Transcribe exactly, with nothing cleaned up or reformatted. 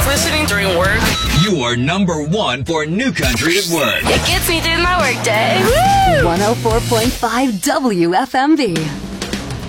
listening during work. You are number one for New Country at work. It gets me through my workday. one oh four point five W F M B.